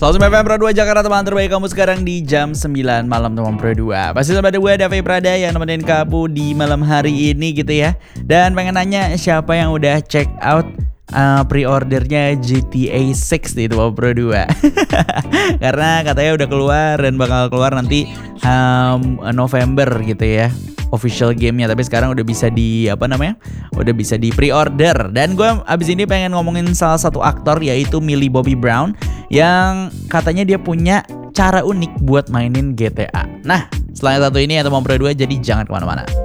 106 FM Pro 2 Jakarta, teman terbaik kamu sekarang di jam 9 malam teman Pro 2. Pasti sama ada gue Davi Prada yang nemenin kamu di malam hari ini gitu ya. Dan pengen nanya siapa yang udah check out pre-ordernya GTA 6 di Teman Pro 2. Karena katanya udah keluar dan bakal keluar nanti November gitu ya, official gamenya. Tapi sekarang udah bisa udah bisa di pre-order. Dan gue abis ini pengen ngomongin salah satu aktor, yaitu Millie Bobby Brown, yang katanya dia punya cara unik buat mainin GTA. Nah, setelah yang satu ini ya Teman Pro 2, jadi jangan kemana-mana.